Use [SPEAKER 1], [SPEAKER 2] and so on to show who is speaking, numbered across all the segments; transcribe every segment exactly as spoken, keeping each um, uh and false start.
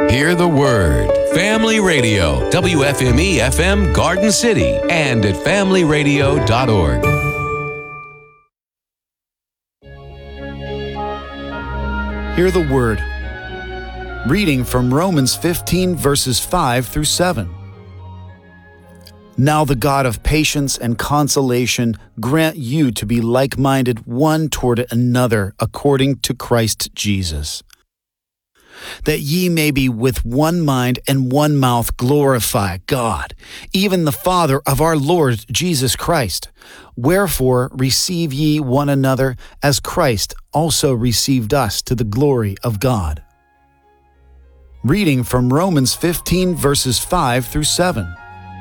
[SPEAKER 1] Hear the Word. Family Radio, W F M E F M Garden City, and at family radio dot org.
[SPEAKER 2] Hear the Word. Reading from Romans fifteen, verses five through seven. Now the God of patience and consolation grant you to be like-minded one toward another according to Christ Jesus, that ye may be with one mind and one mouth glorify God, even the Father of our Lord Jesus Christ. Wherefore receive ye one another, as Christ also received us to the glory of God. Reading from Romans fifteen, verses five through seven.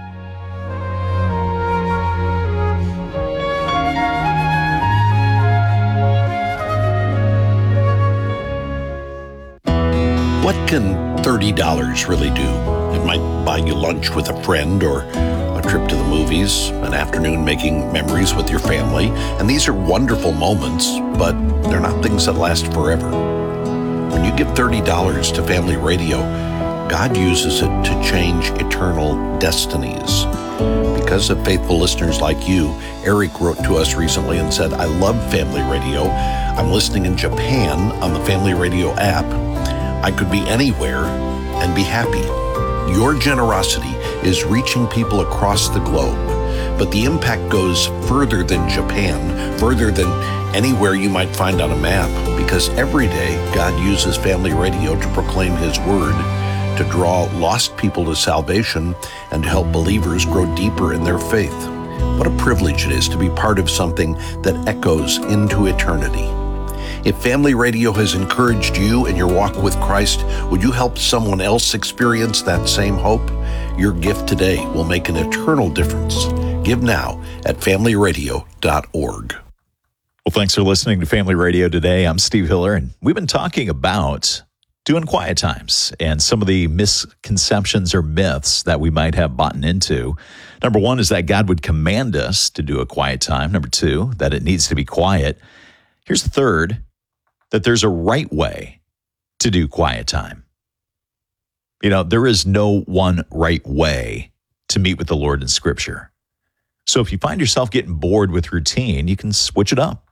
[SPEAKER 3] What can thirty dollars really do? It might buy you lunch with a friend, or a trip to the movies, an afternoon making memories with your family. And these are wonderful moments, but they're not things that last forever. When you give thirty dollars to Family Radio, God uses it to change eternal destinies. Because of faithful listeners like you, Eric wrote to us recently and said, I love Family Radio. I'm listening in Japan on the Family Radio app. I could be anywhere and be happy. Your generosity is reaching people across the globe, but the impact goes further than Japan, further than anywhere you might find on a map, because every day God uses Family Radio to proclaim His Word, to draw lost people to salvation, and to help believers grow deeper in their faith. What a privilege it is to be part of something that echoes into eternity. If Family Radio has encouraged you in your walk with Christ, would you help someone else experience that same hope? Your gift today will make an eternal difference. Give now at family radio dot org.
[SPEAKER 4] Well, thanks for listening to Family Radio today. I'm Steve Hiller, and we've been talking about doing quiet times and some of the misconceptions or myths that we might have bought into. Number one is that God would command us to do a quiet time. Number two, that it needs to be quiet. Here's the third, that there's a right way to do quiet time. You know, there is no one right way to meet with the Lord in Scripture. So if you find yourself getting bored with routine, you can switch it up.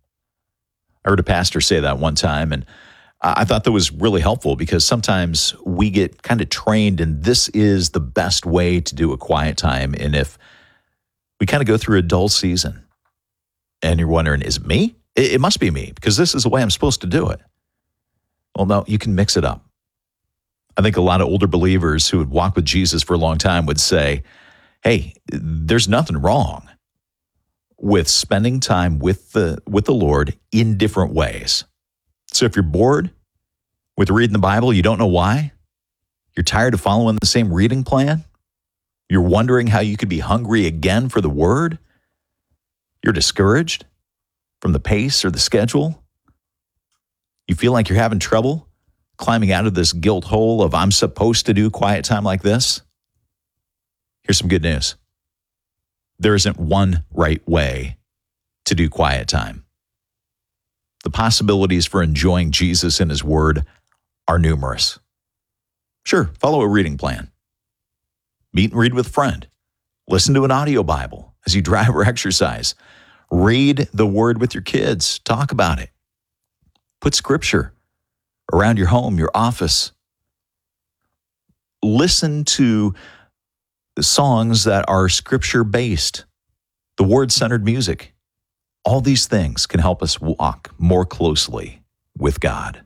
[SPEAKER 4] I heard a pastor say that one time, and I thought that was really helpful, because sometimes we get kind of trained in this is the best way to do a quiet time. And if we kind of go through a dull season and you're wondering, is it me? It must be me, because this is the way I'm supposed to do it. Well, no, you can mix it up. I think a lot of older believers who had walked with Jesus for a long time would say, hey, there's nothing wrong with spending time with the with the Lord in different ways. So if you're bored with reading the Bible, you don't know why, you're tired of following the same reading plan, you're wondering how you could be hungry again for the Word, you're discouraged from the pace or the schedule, you feel like you're having trouble climbing out of this guilt hole of I'm supposed to do quiet time like this, here's some good news. There isn't one right way to do quiet time. The possibilities for enjoying Jesus and His Word are numerous. Sure, follow a reading plan. Meet and read with a friend. Listen to an audio Bible as you drive or exercise. Read the Word with your kids. Talk about it. Put Scripture around your home, your office. Listen to the songs that are Scripture-based, the Word-centered music. All these things can help us walk more closely with God.